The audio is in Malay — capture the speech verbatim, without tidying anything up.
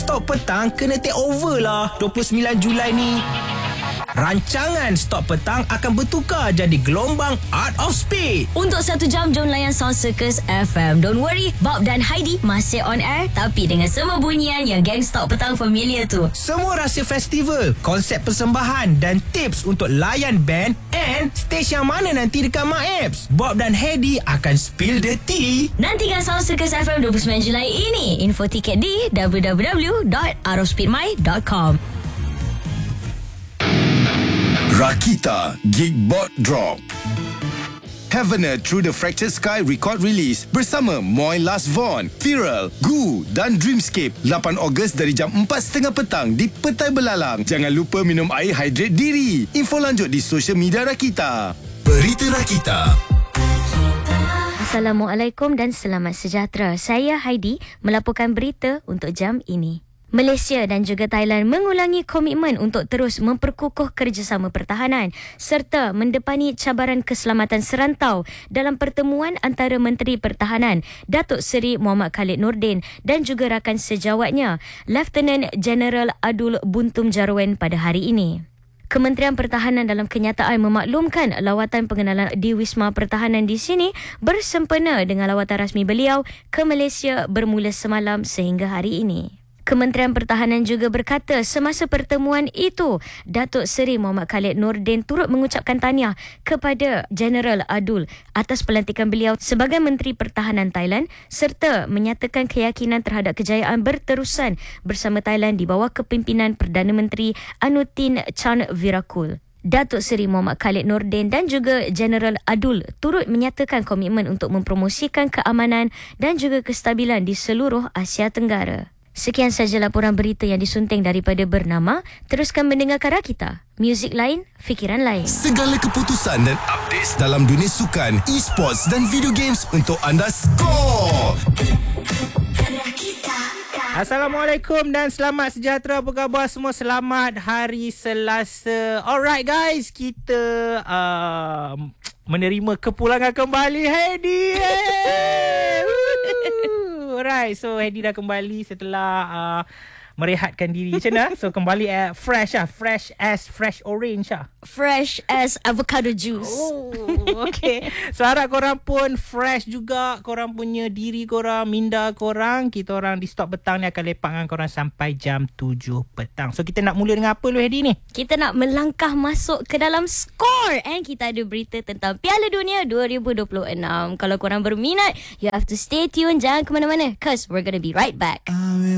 Stok Petang kena take over lah dua puluh sembilan Julai ni. Rancangan Stok Petang akan bertukar jadi gelombang Art of Speed. Untuk satu jam, jom layan Sound Circus F M. Don't worry, Bob dan Heidi masih on air, tapi dengan semua bunyian yang geng Stok Petang familiar tu. Semua rahsia festival, konsep persembahan dan tips untuk layan band and stage yang mana nanti dekat Maps. Bob dan Heidi akan spill the tea. Nantikan Sound Circus F M dua puluh sembilan Julai ini. Info tiket di w w w dot art of speed my dot com. Rakita Geekbot Drop. Heavener Through the Fractured Sky record release bersama Moy Last Von, Viral, Gu dan Dreamscape lapan Ogos dari jam empat tiga puluh petang di Petai Belalang. Jangan lupa minum air hydrate diri. Info lanjut di social media Rakita. Berita Rakita. Assalamualaikum dan selamat sejahtera. Saya Heidi melaporkan berita untuk jam ini. Malaysia dan juga Thailand mengulangi komitmen untuk terus memperkukuh kerjasama pertahanan serta mendepani cabaran keselamatan serantau dalam pertemuan antara Menteri Pertahanan Datuk Seri Muhammad Khalid Nordin dan juga rakan sejawatnya Lieutenant General Adul Buntum Jarwen pada hari ini. Kementerian Pertahanan dalam kenyataan memaklumkan lawatan pengenalan di Wisma Pertahanan di sini bersempena dengan lawatan rasmi beliau ke Malaysia bermula semalam sehingga hari ini. Kementerian Pertahanan juga berkata semasa pertemuan itu, Datuk Seri Muhammad Khalid Nordin turut mengucapkan tahniah kepada General Adul atas pelantikan beliau sebagai Menteri Pertahanan Thailand serta menyatakan keyakinan terhadap kejayaan berterusan bersama Thailand di bawah kepimpinan Perdana Menteri Anutin Chan Virakul. Datuk Seri Muhammad Khalid Nordin dan juga General Adul turut menyatakan komitmen untuk mempromosikan keamanan dan juga kestabilan di seluruh Asia Tenggara. Sekian sahaja laporan berita yang disunting daripada Bernama. Teruskan mendengarkan Rakita. Muzik lain, fikiran lain. Segala keputusan dan updates dalam dunia sukan, e-sports dan video games untuk anda skor. Assalamualaikum dan selamat sejahtera. Apa khabar semua? Selamat hari Selasa. Alright guys, kita uh, menerima kepulangan kembali Heidi. Hey! Alright, so Heidi dah kembali setelah uh, merehatkan diri. Macam mana? So kembali uh, fresh ah, fresh as fresh orange ah. Fresh as avocado juice. Oh, okay. So harap korang pun fresh juga. Korang punya diri korang, minda korang. Kita orang di Stok Petang ni akan lepak dengan korang sampai jam tujuh petang. So kita nak mula dengan apa lu Heidi ni? Kita nak melangkah masuk ke dalam skor. And kita ada berita tentang Piala Dunia dua ribu dua puluh enam. Kalau korang berminat, you have to stay tuned. Jangan ke mana-mana. Cause we're gonna be right back.